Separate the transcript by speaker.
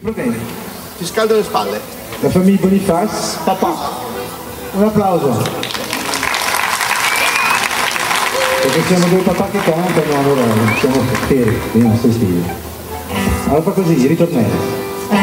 Speaker 1: problemi.
Speaker 2: Ti scaldo le spalle.
Speaker 1: La famiglia Bonifaz, papà. Un applauso. Perché siamo due papà che cantano, allora siamo fieri, i nostri stili. Allora fa così, ritornello.